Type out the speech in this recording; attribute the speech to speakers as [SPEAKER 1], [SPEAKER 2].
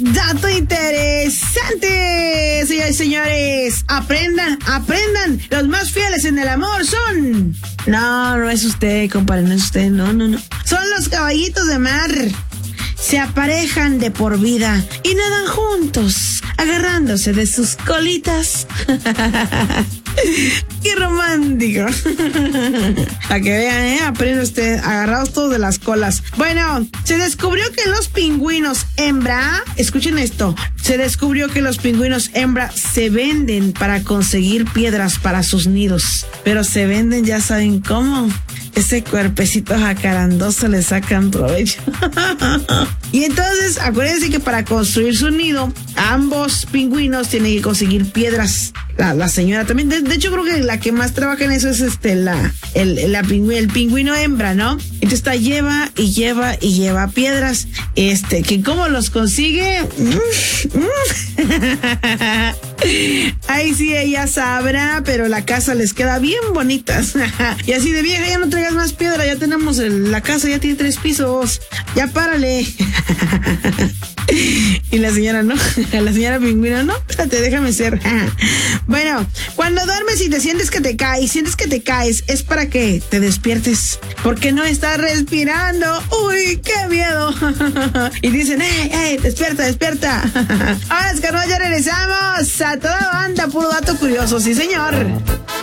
[SPEAKER 1] dato interesante, señores y señores. Aprendan. Los más fieles en el amor son... No es usted, compadre, no es usted, no. Son los caballitos de mar. Se aparejan de por vida y nadan juntos, agarrándose de sus colitas. ¡Qué romántico! Para que vean, aprende usted, agarrados todos de las colas. Bueno, se descubrió que los pingüinos hembra, escuchen esto, se descubrió que los pingüinos hembra se venden para conseguir piedras para sus nidos. Pero se venden, ya saben cómo. Ese cuerpecito jacarandoso le sacan provecho. Y entonces, acuérdense que para construir su nido, ambos pingüinos tienen que conseguir piedras. La señora también, de hecho creo que la que más trabaja en eso es el pingüino hembra, ¿no? Entonces está lleva piedras, que cómo los consigue. Ahí sí ella sabrá, pero la casa les queda bien bonitas. Y así de vieja, ya no traigas más piedra, ya tenemos la casa, ya tiene 3 pisos, ya párale. Y la señora no, la señora pingüina no, espérate, déjame ser. Bueno, cuando duermes y te sientes que te caes, es para que te despiertes, porque no estás respirando. Uy, qué miedo. Y dicen, despierta. Ahora, Escarnal, ya regresamos a toda banda, puro dato curioso, sí señor.